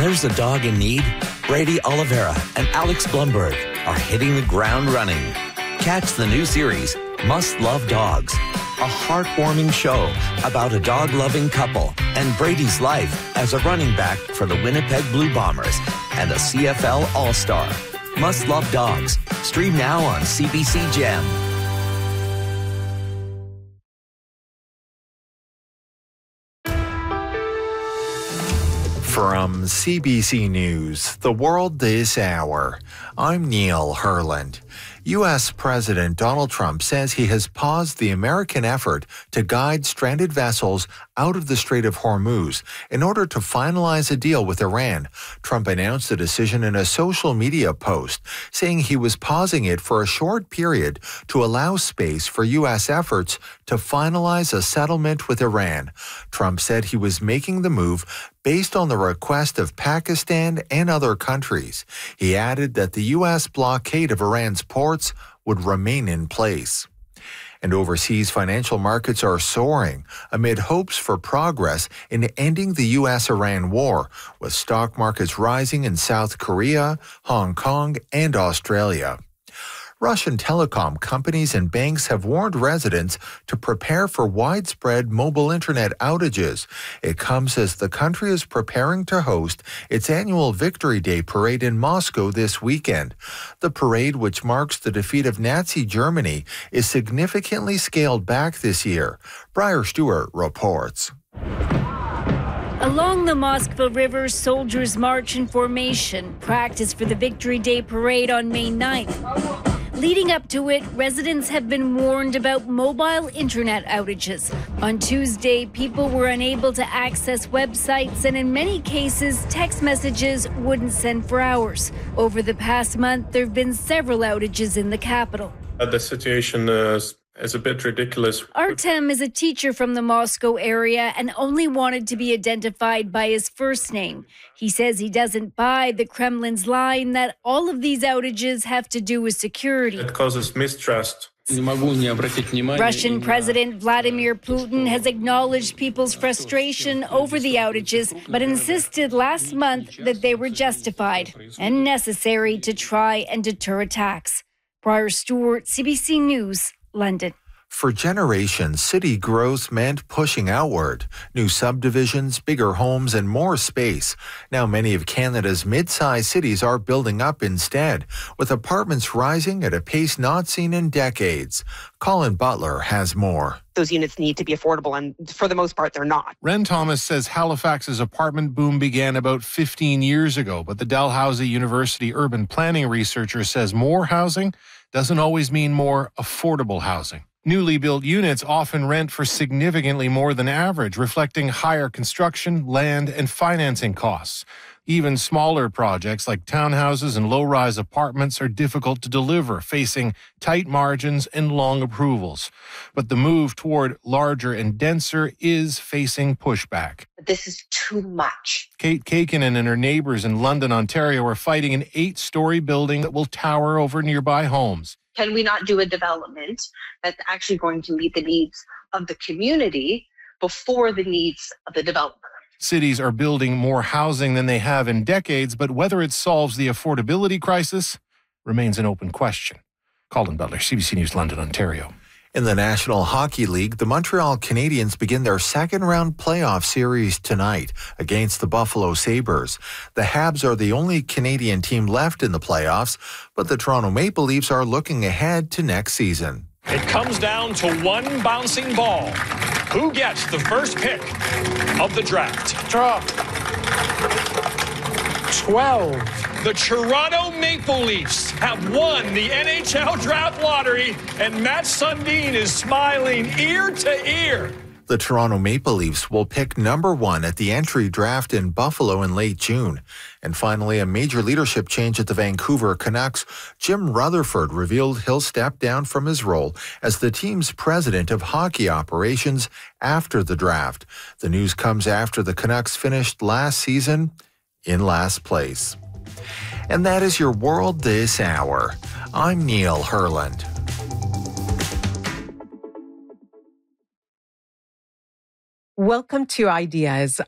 there's a dog in need, Brady Oliveira and Alex Blumberg are hitting the ground running. Catch the new series, Must Love Dogs, a heartwarming show about a dog-loving couple and Brady's life as a running back for the Winnipeg Blue Bombers and a CFL All-Star. Must Love Dogs. Stream now on CBC Gem. From CBC News, The World This Hour, I'm Neil Herland. U.S. President Donald Trump says he has paused the American effort to guide stranded vessels out of the Strait of Hormuz in order to finalize a deal with Iran. Trump announced the decision in a social media post, saying he was pausing it for a short period to allow space for U.S. efforts to finalize a settlement with Iran. Trump said he was making the move based on the request of Pakistan and other countries. He added that the U.S. blockade of Iran's ports would remain in place. And overseas financial markets are soaring amid hopes for progress in ending the U.S.-Iran war, with stock markets rising in South Korea, Hong Kong, and Australia. Russian telecom companies and banks have warned residents to prepare for widespread mobile internet outages. It comes as the country is preparing to host its annual Victory Day parade in Moscow this weekend. The parade, which marks the defeat of Nazi Germany, is significantly scaled back this year. Briar Stewart reports. Along the Moskva River, soldiers march in formation, practice for the Victory Day parade on May 9th. Leading up to it, residents have been warned about mobile internet outages. On Tuesday, people were unable to access websites, and in many cases, text messages wouldn't send for hours. Over the past month, there have been several outages in the capital. The situation is a bit ridiculous. Artem is a teacher from the Moscow area and only wanted to be identified by his first name. He says he doesn't buy the Kremlin's line that all of these outages have to do with security. It causes mistrust. Russian President Vladimir Putin has acknowledged people's frustration over the outages, but insisted last month that they were justified and necessary to try and deter attacks. Briar Stewart, CBC News, London. For generations, city growth meant pushing outward. New subdivisions, bigger homes, and more space. Now many of Canada's mid-sized cities are building up instead, with apartments rising at a pace not seen in decades. Colin Butler has more. Those units need to be affordable, and for the most part, they're not. Ren Thomas says Halifax's apartment boom began about 15 years ago, but the Dalhousie University urban planning researcher says more housing doesn't always mean more affordable housing. Newly built units often rent for significantly more than average, reflecting higher construction, land, and financing costs. Even smaller projects like townhouses and low-rise apartments are difficult to deliver, facing tight margins and long approvals. But the move toward larger and denser is facing pushback. This is too much. Kate Kaikinen and her neighbors in London, Ontario are fighting an 8-story building that will tower over nearby homes. Can we not do a development that's actually going to meet the needs of the community before the needs of the developer? Cities are building more housing than they have in decades, but whether it solves the affordability crisis remains an open question. Colin Butler, CBC News, London, Ontario. In the National Hockey League, the Montreal Canadiens begin their second-round playoff series tonight against the Buffalo Sabres. The Habs are the only Canadian team left in the playoffs, but the Toronto Maple Leafs are looking ahead to next season. It comes down to one bouncing ball. Who gets the first pick of the draft? Draw. 12. The Toronto Maple Leafs have won the NHL Draft Lottery, and Matt Sundin is smiling ear to ear. The Toronto Maple Leafs will pick number 1 at the entry draft in Buffalo in late June. And finally, a major leadership change at the Vancouver Canucks. Jim Rutherford revealed he'll step down from his role as the team's president of hockey operations after the draft. The news comes after the Canucks finished last season in last place. And that is your World This Hour. I'm Neil Herland. Welcome to Ideas.